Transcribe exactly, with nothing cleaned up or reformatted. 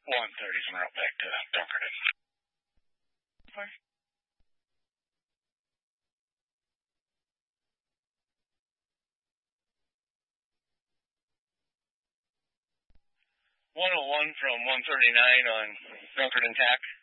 one thirty from route back to Dunkerton. Four. one oh one from one thirty-nine on Dunkerton Tack.